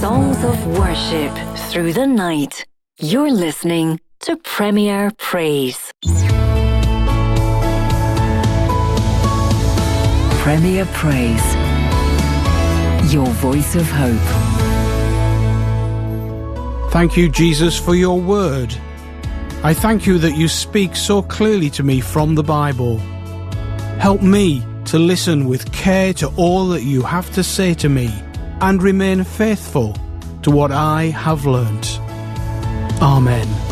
Songs of worship through the night. You're listening to Premier Praise. Premier Praise. Your voice of hope. Thank you, Jesus, for your word. I thank you that you speak so clearly to me from the Bible. Help me to listen with care to all that you have to say to me and remain faithful to what I have learnt. Amen.